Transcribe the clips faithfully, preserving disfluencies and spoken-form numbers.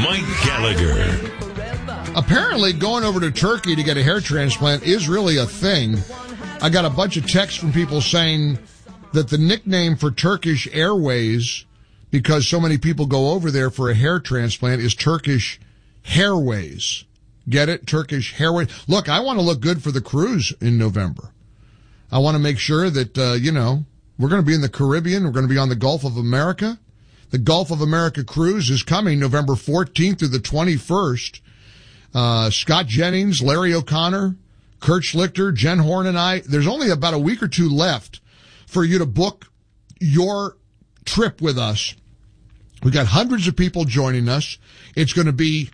Mike Gallagher. Apparently, going over to Turkey to get a hair transplant is really a thing. I got a bunch of texts from people saying that the nickname for Turkish Airways, because so many people go over there for a hair transplant, is Turkish Hairways. Get it? Turkish Hairways. Look, I want to look good for the cruise in November. I want to make sure that, uh, you know, we're going to be in the Caribbean. We're going to be on the Gulf of America. The Gulf of America cruise is coming November fourteenth through the twenty-first. Uh, Scott Jennings, Larry O'Connor, Kurt Schlichter, Jen Horn, and I. There's only about a week or two left for you to book your trip with us. We got hundreds of people joining us. It's going to be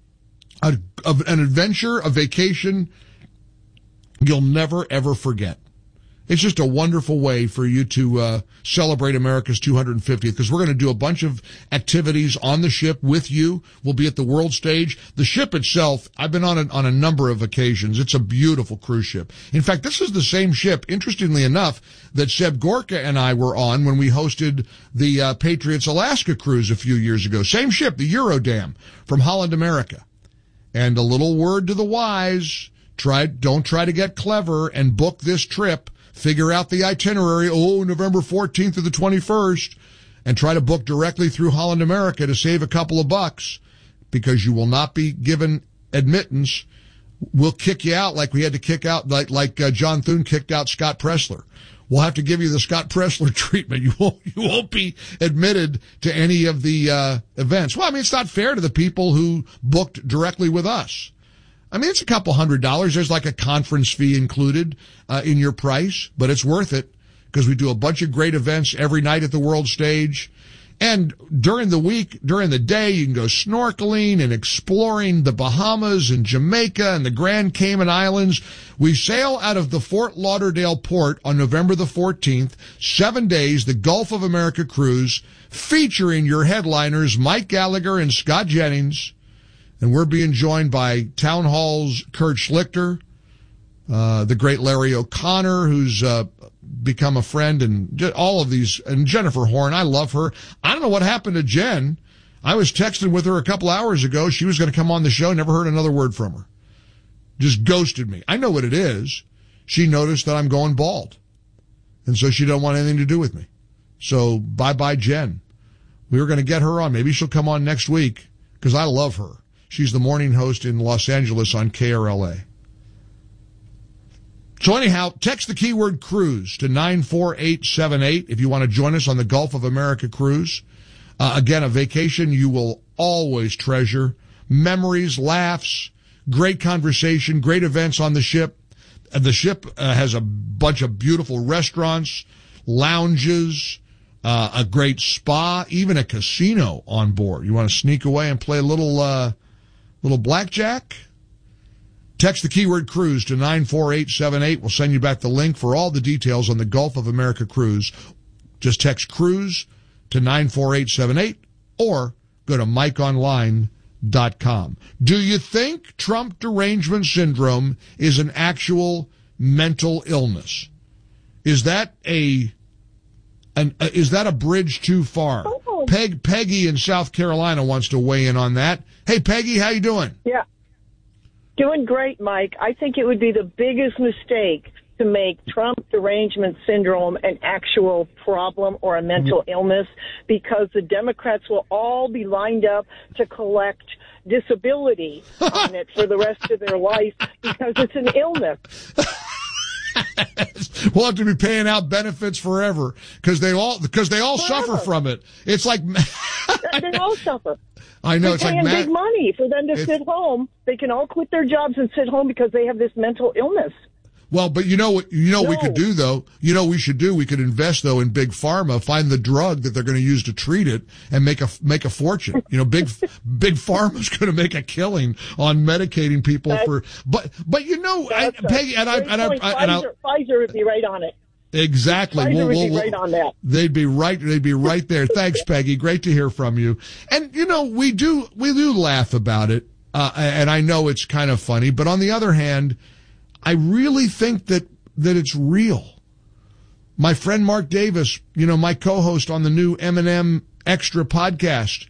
a, a, an adventure, a vacation you'll never, ever forget. It's just a wonderful way for you to uh, celebrate America's two hundred fiftieth, because we're going to do a bunch of activities on the ship with you. We'll be at the world stage. The ship itself, I've been on it on a number of occasions. It's a beautiful cruise ship. In fact, this is the same ship, interestingly enough, that Seb Gorka and I were on when we hosted the uh, Patriots Alaska cruise a few years ago. Same ship, the Eurodam from Holland America. And a little word to the wise, try, don't try to get clever and book this trip. Figure out the itinerary, oh, November fourteenth to the twenty-first, and try to book directly through Holland America to save a couple of bucks, because you will not be given admittance. We'll kick you out like we had to kick out, like like uh, John Thune kicked out Scott Pressler. We'll have to give you the Scott Pressler treatment. You won't, you won't be admitted to any of the uh, events. Well, I mean, it's not fair to the people who booked directly with us. I mean, it's a couple hundred dollars. There's like a conference fee included uh, in your price, but it's worth it because we do a bunch of great events every night at the world stage. And during the week, during the day, you can go snorkeling and exploring the Bahamas and Jamaica and the Grand Cayman Islands. We sail out of the Fort Lauderdale port on November the fourteenth, seven days, the Gulf of America cruise, featuring your headliners, Mike Gallagher and Scott Jennings. And we're being joined by Town Hall's Kurt Schlichter, uh, the great Larry O'Connor, who's uh, become a friend, and all of these, and Jennifer Horn. I love her. I don't know what happened to Jen. I was texting with her a couple hours ago. She was going to come on the show. Never heard another word from her. Just ghosted me. I know what it is. She noticed that I'm going bald, and so she don't want anything to do with me. So bye-bye, Jen. We were going to get her on. Maybe she'll come on next week, because I love her. She's the morning host in Los Angeles on K R L A. So anyhow, text the keyword cruise to nine four eight seven eight if you want to join us on the Gulf of America cruise. Uh, again, a vacation you will always treasure. Memories, laughs, great conversation, great events on the ship. Uh, the ship uh, has a bunch of beautiful restaurants, lounges, uh, a great spa, even a casino on board. You want to sneak away and play a little... Uh, Little blackjack? Text the keyword cruise to nine four eight seven eight. We'll send you back the link for all the details on the Gulf of America cruise. Just text cruise to nine four eight seven eight or go to mike online dot com. Do you think Trump derangement syndrome is an actual mental illness? Is that a an uh, is that a bridge too far? Oh. Peg Peggy in South Carolina wants to weigh in on that. Hey, Peggy, how you doing? Yeah, doing great, Mike. I think it would be the biggest mistake to make Trump derangement syndrome an actual problem or a mental illness, because the Democrats will all be lined up to collect disability on it for the rest of their life because it's an illness. We'll have to be paying out benefits forever because they all because they all forever. suffer from it. It's like they all suffer. I know. They're it's paying like big money for them to it's, sit home. They can all quit their jobs and sit home because they have this mental illness. Well, but you know what? You know no. what we could do though. You know what we should do. We could invest though in big pharma, find the drug that they're going to use to treat it, and make a make a fortune. You know, big big pharma's going to make a killing on medicating people that's, for. But but you know, I, Peggy and I and I, and I, and I Pfizer, Pfizer would be right on it. Exactly. Pfizer we'll, would we'll, be right on that. They'd be right. They'd be right there. Thanks, Peggy. Great to hear from you. And you know, we do we do laugh about it, uh, and I know it's kind of funny. But on the other hand, I really think that that it's real. My friend Mark Davis, you know, my co-host on the new M and M Extra podcast,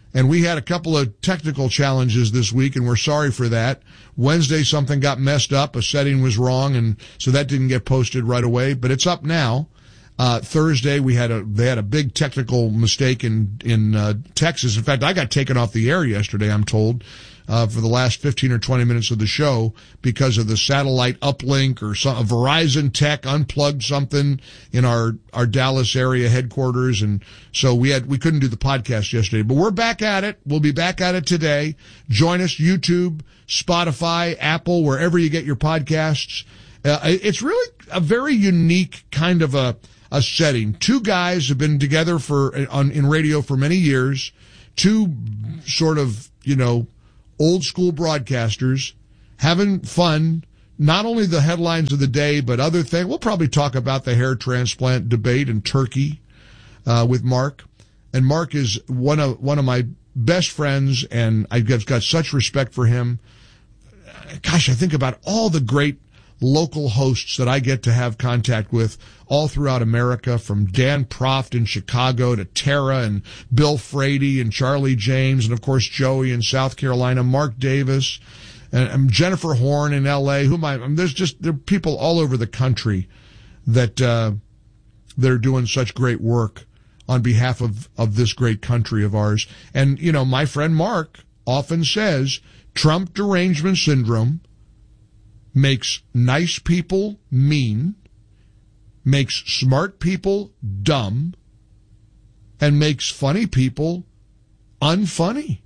And we had a couple of technical challenges this week, and we're sorry for that. Wednesday, something got messed up. A setting was wrong, and so that didn't get posted right away. But it's up now. Uh, Thursday, we had a they had a big technical mistake in in uh, Texas. In fact, I got taken off the air yesterday, I'm told, uh, for the last fifteen or twenty minutes of the show because of the satellite uplink or some, Verizon Tech unplugged something in our our Dallas area headquarters, and so we had we couldn't do the podcast yesterday. But we're back at it. We'll be back at it today. Join us, YouTube, Spotify, Apple, wherever you get your podcasts. Uh, it's really a very unique kind of a a setting. Two guys have been together for on in radio for many years. Two sort of, you know, old school broadcasters having fun. Not only the headlines of the day, but other things. We'll probably talk about the hair transplant debate in Turkey uh, with Mark. And Mark is one of one of my best friends, and I've got such respect for him. Gosh, I think about all the great local hosts that I get to have contact with all throughout America, from Dan Proft in Chicago to Tara and Bill Frady and Charlie James, and of course Joey in South Carolina, Mark Davis, and, and Jennifer Horn in L A. Who am I? I mean, there's just there are people all over the country that uh, that are doing such great work on behalf of of this great country of ours. And you know, my friend Mark often says Trump derangement syndrome makes nice people mean, makes smart people dumb, and makes funny people unfunny.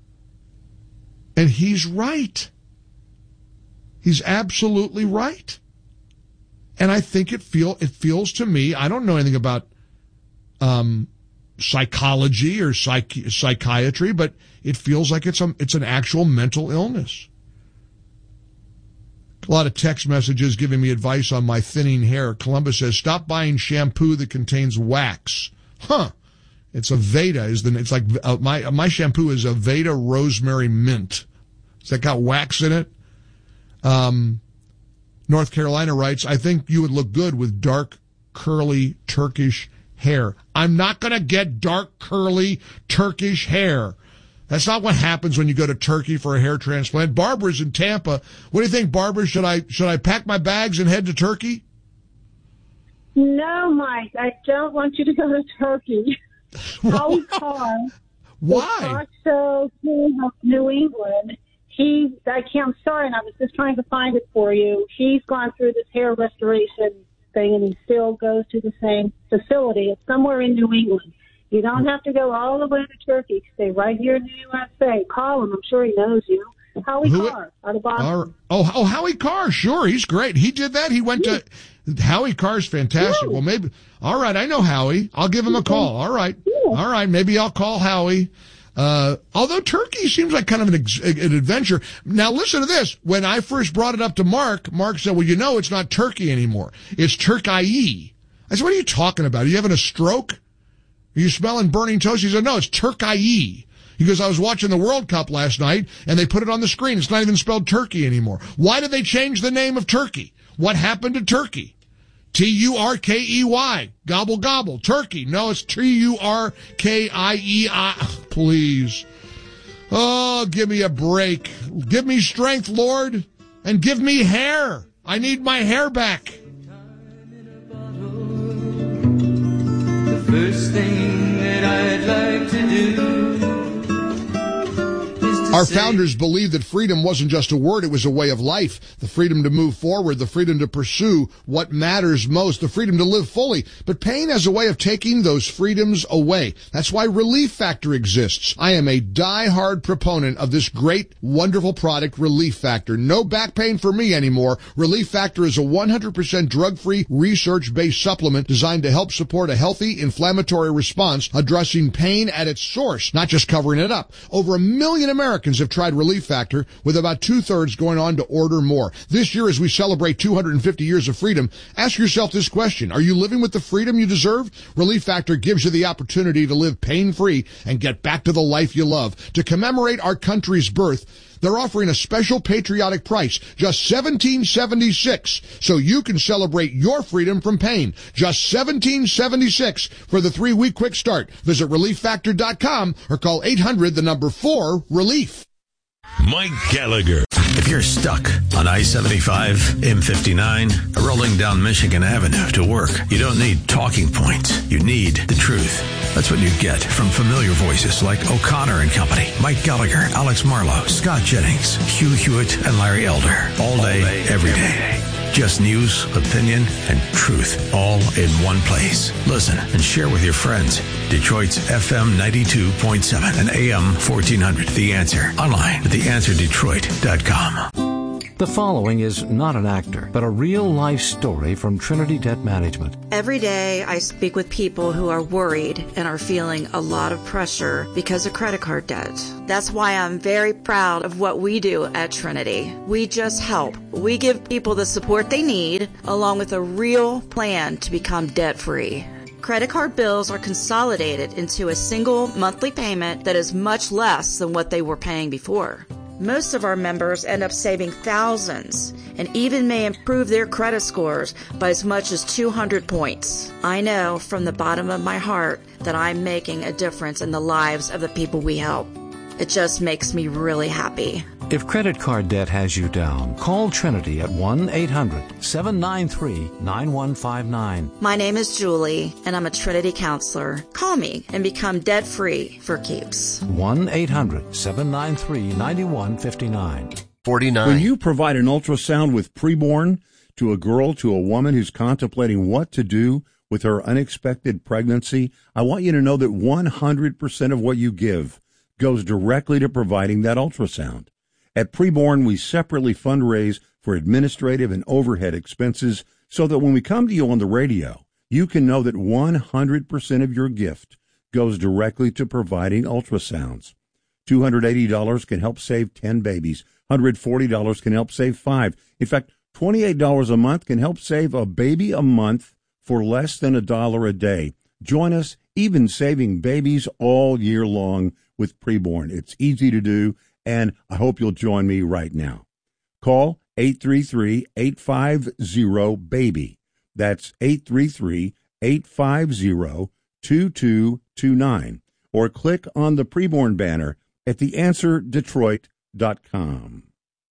And he's right. He's absolutely right. And I think it feel it feels to me, I don't know anything about um, psychology or psych, psychiatry, but it feels like it's a, it's an actual mental illness. A lot of text messages giving me advice on my thinning hair. Columbus says, stop buying shampoo that contains wax. Huh. It's a Veda. Is the, it's like uh, my my shampoo is a Veda rosemary mint. Has that got wax in it? Um, North Carolina writes, I think you would look good with dark, curly, Turkish hair. I'm not going to get dark, curly, Turkish hair. That's not what happens when you go to Turkey for a hair transplant. Barbara's in Tampa. What do you think, Barbara? Should I should I pack my bags and head to Turkey? No, Mike. I don't want you to go to Turkey. Howie Carr, why? The talk show king of New England. He, I can't. I'm sorry, and I was just trying to find it for you. He's gone through this hair restoration thing, and he still goes to the same facility. It's somewhere in New England. You don't have to go all the way to Turkey. Stay right here in the U S A. Call him. I'm sure he knows you. Howie Who, Carr out of Boston. Uh, oh, oh, Howie Carr. Sure, he's great. He did that. He went yeah. to Howie Carr's fantastic. Yeah. Well, maybe. All right, I know Howie. I'll give him a call. All right, yeah. all right. Maybe I'll call Howie. Uh, although Turkey seems like kind of an, ex- an adventure. Now, listen to this. When I first brought it up to Mark, Mark said, "Well, you know, it's not Turkey anymore. It's Turkey." I said, "What are you talking about? Are you having a stroke? Are you smelling burning toast?" He said, "No, it's Turkey." He goes, "I was watching the World Cup last night, and they put it on the screen. It's not even spelled Turkey anymore. Why did they change the name of Turkey? What happened to Turkey? T U R K E Y. Gobble, gobble. Turkey. No, it's T U R K I E I. Please. Oh, give me a break. Give me strength, Lord, and give me hair. I need my hair back." First thing that I'd like to do. Our founders believed that freedom wasn't just a word, it was a way of life. The freedom to move forward, the freedom to pursue what matters most, the freedom to live fully. But pain has a way of taking those freedoms away. That's why Relief Factor exists. I am a die-hard proponent of this great, wonderful product, Relief Factor. No back pain for me anymore. Relief Factor is a one hundred percent drug-free, research-based supplement designed to help support a healthy, inflammatory response, addressing pain at its source, not just covering it up. Over a million Americans have tried Relief Factor, with about two-thirds going on to order more. This year, as we celebrate two hundred fifty years of freedom, ask yourself this question. Are you living with the freedom you deserve? Relief Factor gives you the opportunity to live pain-free and get back to the life you love. To commemorate our country's birth, they're offering a special patriotic price, just seventeen seventy-six, so you can celebrate your freedom from pain. Just seventeen seventy-six for the three-week quick start. Visit relief factor dot com or call eight hundred, the number four, relief. Mike Gallagher. If you're stuck on I seventy-five, M fifty-nine, or rolling down Michigan Avenue to work, you don't need talking points. You need the truth. That's what you get from familiar voices like O'Connor and Company, Mike Gallagher, Alex Marlowe, Scott Jennings, Hugh Hewitt, and Larry Elder. All day, all day every day. Just news, opinion, and truth all in one place. Listen and share with your friends. Detroit's F M ninety-two point seven and A M fourteen hundred. The Answer. Online at the answer detroit dot com. The following is not an actor, but a real-life story from Trinity Debt Management. Every day I speak with people who are worried and are feeling a lot of pressure because of credit card debt. That's why I'm very proud of what we do at Trinity. We just help. We give people the support they need, along with a real plan to become debt-free. Credit card bills are consolidated into a single monthly payment that is much less than what they were paying before. Most of our members end up saving thousands and even may improve their credit scores by as much as two hundred points. I know from the bottom of my heart that I'm making a difference in the lives of the people we help. It just makes me really happy. If credit card debt has you down, call Trinity at one eight hundred seven nine three nine one five nine. My name is Julie, and I'm a Trinity counselor. Call me and become debt-free for keeps. one eight hundred seven nine three nine one five nine. forty-nine. When you provide an ultrasound with preborn to a girl, to a woman who's contemplating what to do with her unexpected pregnancy, I want you to know that one hundred percent of what you give goes directly to providing that ultrasound. At Preborn, we separately fundraise for administrative and overhead expenses so that when we come to you on the radio, you can know that one hundred percent of your gift goes directly to providing ultrasounds. two hundred eighty dollars can help save ten babies. one hundred forty dollars can help save five. In fact, twenty-eight dollars a month can help save a baby a month for less than a dollar a day. Join us, even saving babies all year long with Preborn. It's easy to do, and I hope you'll join me right now. Call eight three three, eight five zero, BABY. That's eight three three, eight five zero, two two two nine. Or click on the Preborn banner at the answer detroit dot com.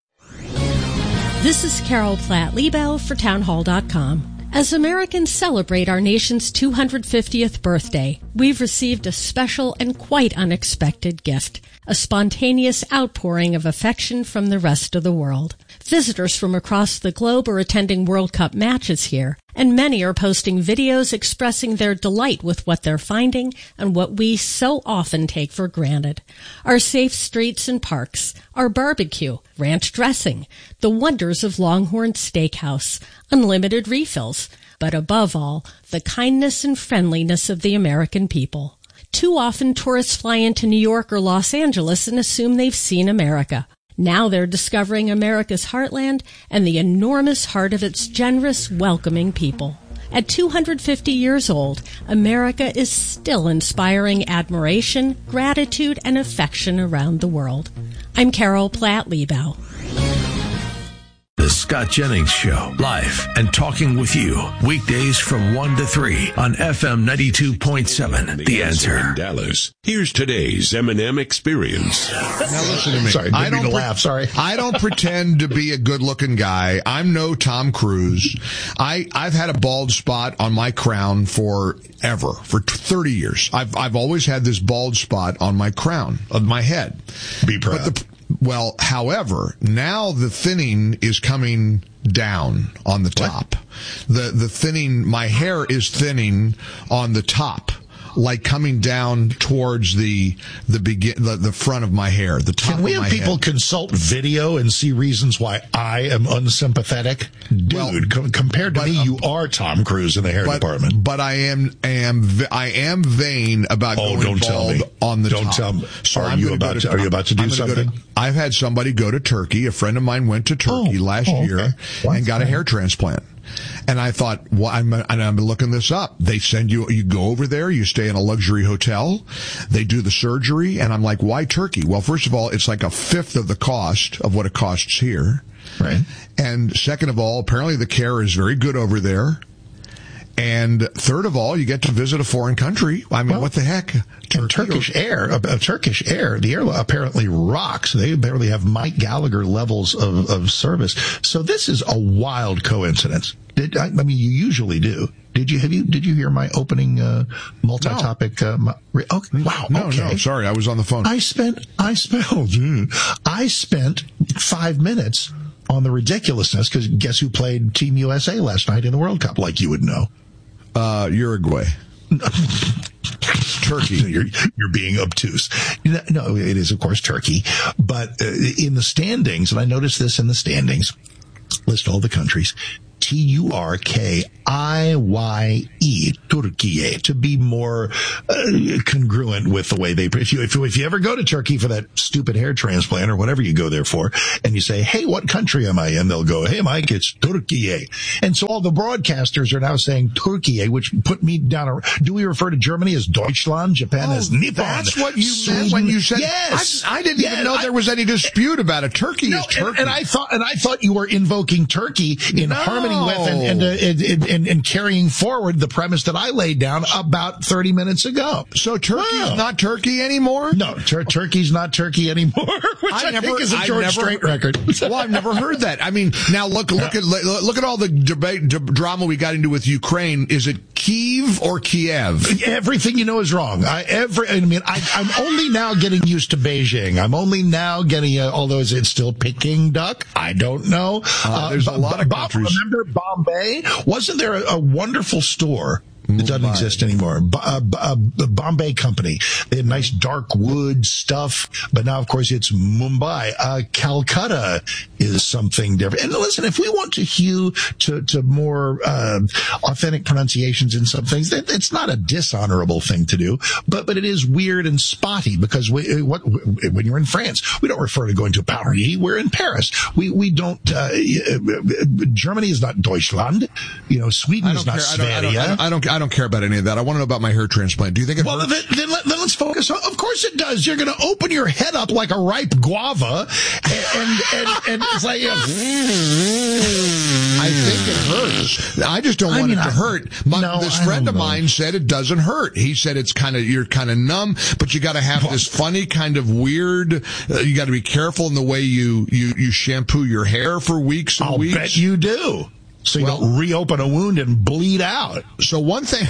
This is Carol Platt-Liebau for townhall dot com. As Americans celebrate our nation's two hundred fiftieth birthday, we've received a special and quite unexpected gift, a spontaneous outpouring of affection from the rest of the world. Visitors from across the globe are attending World Cup matches here, and many are posting videos expressing their delight with what they're finding and what we so often take for granted. Our safe streets and parks, our barbecue, ranch dressing, the wonders of Longhorn Steakhouse, unlimited refills, but above all, the kindness and friendliness of the American people. Too often tourists fly into New York or Los Angeles and assume they've seen America. Now they're discovering America's heartland and the enormous heart of its generous, welcoming people. At two hundred fifty years old, America is still inspiring admiration, gratitude, and affection around the world. I'm Carol Platt-Liebau. The Scott Jennings Show, live and talking with you, weekdays from one to three on F M ninety-two point seven, The, the Answer. In Dallas. Here's today's M and M experience. Now listen to me. Sorry, I don't to pre- laugh. Sorry. I don't pretend to be a good-looking guy. I'm no Tom Cruise. I I've had a bald spot on my crown forever, for thirty years. I've I've always had this bald spot on my crown of my head. Be proud. But the, well, however, now the thinning is coming down on the top. What? The the thinning, my hair is thinning on the top, like coming down towards the the begin the, the front of my hair, the top. Can we of have my people head. consult video and see reasons why I am unsympathetic? Dude, well, com- compared to but, me, uh, you are Tom Cruise in the hair but, department. But I am am I am vain about oh, going don't tell bald me. on the don't top. Tell me. So are I'm you about to, to? Are you about to do I'm something? Go to, I've had somebody go to Turkey. A friend of mine went to Turkey oh, last oh, okay. year What? and got a hair transplant. And I thought, well, I'm, and I'm looking this up. They send you, you go over there, you stay in a luxury hotel, they do the surgery, and I'm like, why Turkey? Well, first of all, it's like a fifth of the cost of what it costs here. Right. And second of all, apparently the care is very good over there. And third of all, you get to visit a foreign country. I mean, well, what the heck? Turkey Turkish or- Air, uh, Turkish Air, the air apparently rocks. They apparently have Mike Gallagher levels of, of service. So this is a wild coincidence. Did I, I mean, you usually do. Did you have you did you hear my opening uh, multi-topic? No. Uh, my, okay, wow. No, okay. no. Sorry, I was on the phone. I spent I spent oh, I spent five minutes on the ridiculousness because guess who played Team U S A last night in the World Cup? Like you would know. Uh, Uruguay. Turkey. You're, you're being obtuse. No, it is, of course, Turkey. But uh, in the standings, and I noticed this in the standings, list all the countries, T U R K I Y E, Turkey, to be more uh, congruent with the way they, if you, if you, if you ever go to Turkey for that stupid hair transplant or whatever you go there for, and you say, hey, what country am I in? They'll go, hey, Mike, it's Turkey. And so all the broadcasters are now saying Turkey, which put me down. A, do we refer to Germany as Deutschland, Japan oh, as Nippon? That's what you Sweden, meant when you said, yes. I, I didn't yes, even know I, there was any dispute about it. Turkey no, is Turkey. And, and I thought, and I thought you were invoking Turkey in no. harmony with and, and, uh, and, and, and carrying forward the premise that I laid down about thirty minutes ago. So Turkey's wow. not Turkey anymore? No, tur- Turkey's not Turkey anymore, which I, I never, think is a George never, Strait record. Well, I've never heard that. I mean, now look, look at look at all the debate d- drama we got into with Ukraine. Is it Kyiv or Kiev? Everything you know is wrong. I every. I mean, I, I'm only now getting used to Beijing. I'm only now getting. Uh, although is it still Peking duck? I don't know. Uh, there's uh, a lot b- of countries. Remember Bombay? Wasn't there a, a wonderful store? It doesn't Mumbai. exist anymore. B- uh, b- uh, the Bombay Company. They had nice dark wood stuff, but now, of course, it's Mumbai. Uh, Calcutta is something different. And listen, if we want to hew to, to more uh, authentic pronunciations in some things, that, it's not a dishonorable thing to do, but but it is weird and spotty because we, what, when you're in France, we don't refer to going to Paris. We're in Paris. We we don't. Uh, Germany is not Deutschland. You know, Sweden is not Sverige. I don't. I don't, I don't I don't care about any of that. I want to know about my hair transplant. Do you think it well, hurts? Then, then, let, then let's focus on, of course it does. You're going to open your head up like a ripe guava, and, and, and, and it's like, yeah. I think it hurts. I just don't I want mean, it to I, hurt. My, no, this I friend of know. mine said it doesn't hurt. He said it's kind of, you're kind of numb, but you got to have this funny kind of weird, uh, you got to be careful in the way you, you, you shampoo your hair for weeks and I'll weeks. bet you do. So you well, don't reopen a wound and bleed out. So one thing,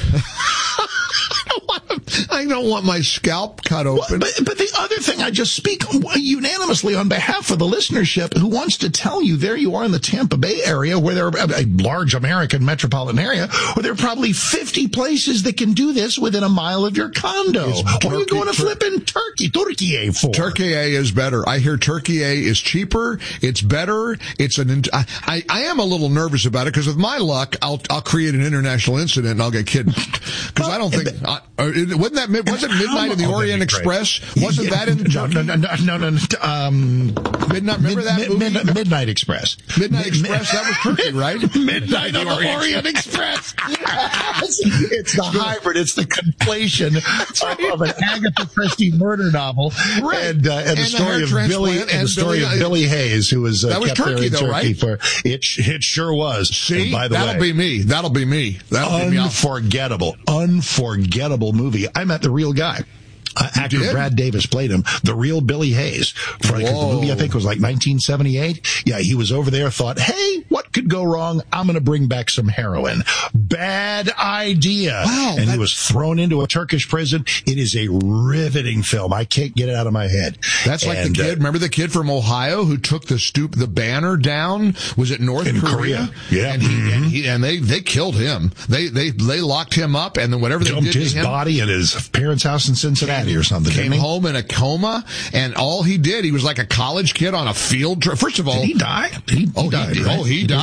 I, don't want, I don't want my scalp cut open. Well, but, but the other thing, I just speak unanimously on behalf of the listenership who wants to tell you there you are in the Tampa Bay area where there are a large American metropolitan area where there are probably fifty places that can do this within a mile of your condo. What are you going to flip in Turkey? Turkey for? Turkey A is better. I hear Turkey A is cheaper. It's better. It's an, I, I, I am a little nervous about it because with my luck, I'll, I'll create an international incident and I'll get kidnapped. Because well, I don't think, I, wasn't that, wasn't Midnight in the Orient Express? Wasn't yeah, that in no, no, no, no, no, no, um, Midnight, remember mid, that mid, movie? Mid, Midnight Express. Midnight mid, Express, that was Turkey, right? Midnight on the Orient, Orient Express. Yes. It's the hybrid. It's the conflation of, of an Agatha Christie murder novel right. and, uh, and, and the story of Billy and, and the story Billy, of Billy Hayes, who was, uh, that was kept Turkey, there in though, Turkey right? for it. It sure was. See, and by the that'll way, be me. That'll be me. That'll be me. Unforgettable, unforgettable movie. I met the real guy. Uh, actor did? Brad Davis played him, the real Billy Hayes. For, the movie, I think, was like nineteen seventy-eight. Yeah, he was over there, thought, hey, what could go wrong? I'm going to bring back some heroin. Bad idea. Wow, and that... he was thrown into a Turkish prison. It is a riveting film. I can't get it out of my head. That's like and, the kid. Uh, remember the kid from Ohio who took the stoop, the banner down? Was it North in Korea? Korea? Yeah. And, he, mm-hmm. and, he, and they, they killed him. They, they, they locked him up, and then whatever they dumped did to his him, body in his parents' house in Cincinnati or something. Came home in a coma, and all he did, he was like a college kid on a field trip. First of all, did he die? Did he, he oh, died, he, right? oh, he, he died.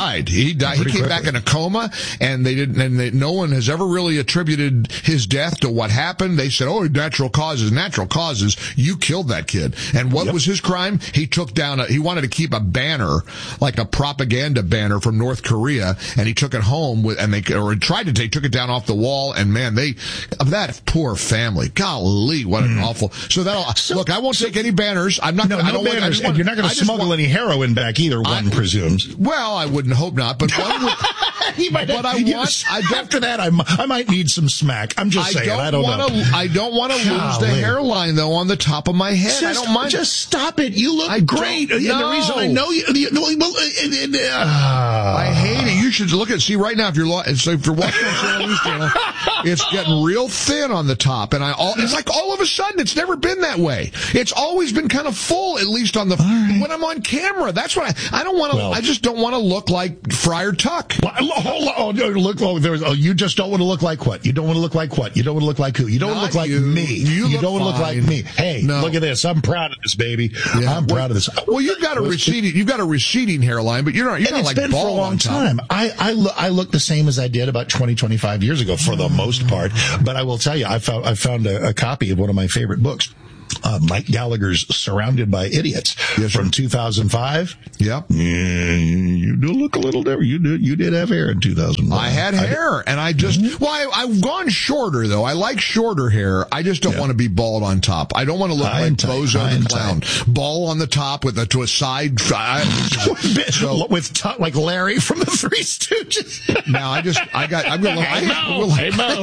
died. He died. He came quickly. back in a coma, and they didn't. And they, no one has ever really attributed his death to what happened. They said, "Oh, natural causes, natural causes." You killed that kid. And what Yep. was his crime? He took down. A, he wanted to keep a banner, like a propaganda banner from North Korea, and he took it home with, and they or tried to take, took it down off the wall. And man, they of that poor family. Golly, what an awful. So that'll So- look. I won't take any banners. I'm not. No, I no don't want- I banners, just and want- you're not going I to just smuggle want- any heroin back either, one presumes. Well, I wouldn't hope not, but one would, He might, but I you- want. I don't. after that, I, mi- I might need some smack. I'm just I saying. don't I don't wanna, know. I don't want to lose the Golly. hairline though on the top of my head. Just, I don't mind. Just stop it. You look I great. don't- And no. the reason I know you, you well, well, uh, uh, uh, I hate it. You should look at see right now if you're lo- so if you're watching on Channel News Channel, it's getting real thin on the top, and I all it's like all of a sudden it's never been that way. It's always been kind of full, at least on the right. when I'm on camera. That's what I I don't want to. Well- I just don't want to look like Friar Tuck. Well, hold on. Oh, no, look. Oh, there was, oh, you just don't want to look like what? You don't want to look like what? You don't want to look like who? You don't want Not to look like you. me. You look don't want to look like fine. me. Hey, No. look at this. I'm proud of this, baby. Yeah. I'm proud of this. Well, you've got a receding, you've got a receding hairline, but you're not, you're And not it's like been for a bald long on top. time. I I, lo- I look the same as I did about twenty, twenty-five years ago for the most part. But I will tell you, I found I found a, a copy of one of my favorite books. Uh, Mike Gallagher's Surrounded by Idiots Yes, sir. from two thousand five. Yep. Yeah, you do look a little different. You did, you did have hair in two thousand five. I had hair, and I just, Mm-hmm. well, I, I've gone shorter, though. I like shorter hair. I just don't Yeah. want to be bald on top. I don't want to look High like and tight, Bozo high the and Clown. Ball on the top with a, to a side. I, so, with t- like Larry from the Three Stooges. now I just, I got, I'm going to Hey, Mo. Hey, Mo.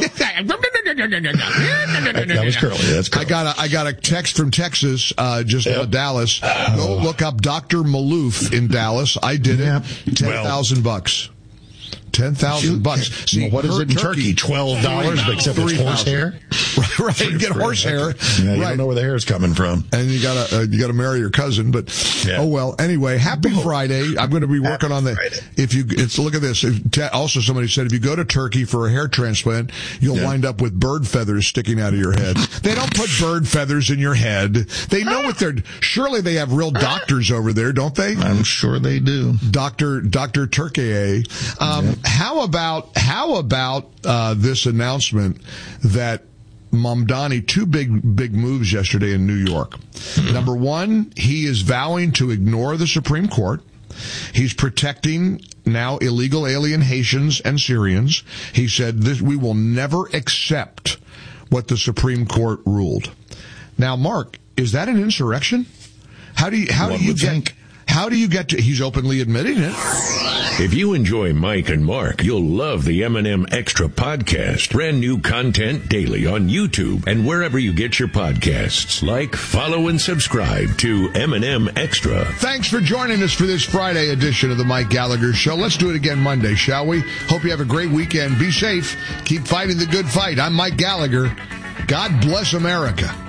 That was curly. That's curly. I got a, I got a text from Texas, uh, just out of Dallas. Go look up Doctor Maloof in Dallas. I did it. Yep. Ten thousand bucks. Ten thousand bucks. See, well, what is her it in Turkey? Twelve dollars, except it's horse hair. Right, right. Get horse hair. Yeah, you right. don't know where the hair is coming from. And you gotta uh, you gotta marry your cousin, but Yeah. oh well. Anyway, happy Friday. I'm going to be working on the. Friday. If you, it's look at this. If, te- also, somebody said if you go to Turkey for a hair transplant, you'll Yeah. wind up with bird feathers sticking out of your head. They don't put bird feathers in your head. They know what they're. Surely they have real doctors over there, don't they? I'm sure they do. Doctor Doctor Turkey. Um, Yep. How about how about uh, this announcement that Mamdani, two big big moves yesterday in New York. Number one, he is vowing to ignore the Supreme Court. He's protecting now illegal alien Haitians and Syrians. He said this, we will never accept what the Supreme Court ruled. Now, Mark, is that an insurrection? How do you how One do you would get think. how do you get to he's openly admitting it. If you enjoy Mike and Mark, you'll love the M and M Extra podcast. Brand new content daily on YouTube and wherever you get your podcasts. Like, follow, and subscribe to M and M Extra. Thanks for joining us for this Friday edition of the Mike Gallagher Show. Let's do it again Monday, shall we? Hope you have a great weekend. Be safe. Keep fighting the good fight. I'm Mike Gallagher. God bless America.